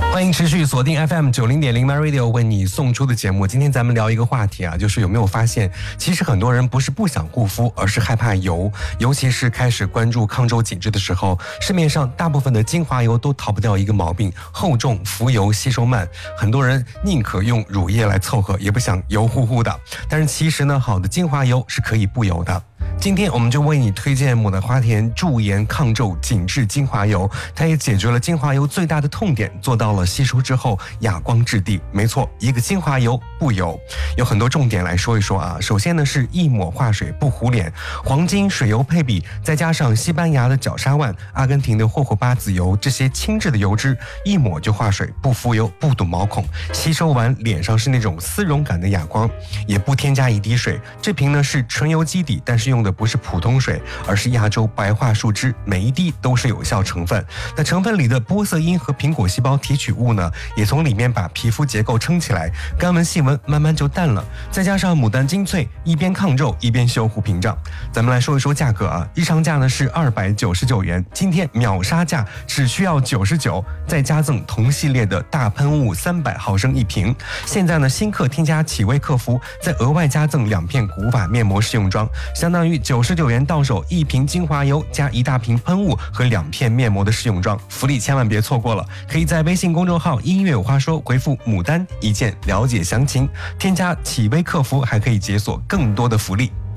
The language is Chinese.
欢迎持续锁定 FM90.0 My Radio 为你送出的节目。今天咱们聊一个话题啊，就是有没有发现，其实很多人不是不想护肤，而是害怕油。尤其是开始关注抗皱紧致的时候，市面上大部分的精华油都逃不掉一个毛病：厚重、浮油、吸收慢。很多人宁可用乳液来凑合，也不想油乎乎的。但是其实呢，好的精华油是可以不油的。今天我们就为你推荐牡丹花田驻颜抗皱紧致精华油，它也解决了精华油最大的痛点，做到了吸收之后哑光质地。没错，一个精华油不油。有很多重点来说一说啊。首先呢是一抹化水不糊脸，黄金水油配比，再加上西班牙的角鲨烷、阿根廷的霍霍巴籽油，这些轻质的油脂，一抹就化水，不浮油，不堵毛孔，吸收完脸上是那种丝绒感的哑光，也不添加一滴水。这瓶呢是纯油基底，但是用的不是普通水，而是亚洲白桦树脂，每一滴都是有效成分。那成分里的玻色因和苹果细胞提取物呢，也从里面把皮肤结构撑起来，干纹细纹慢慢就淡了。再加上牡丹精粹，一边抗皱一边修护屏障。咱们来说一说价格啊，日常价呢是299元，今天秒杀价只需要99，再加赠同系列的大喷雾300毫升一瓶。现在呢新客添加启威客服，再额外加赠2片古法面膜试用装，相当于99元到手，一瓶精华油加一大瓶喷雾和2片面膜的试用装，福利千万别错过了。可以在微信公众号音乐有话说回复牡丹一键了解详情，添加启威客服还可以解锁更多的福利。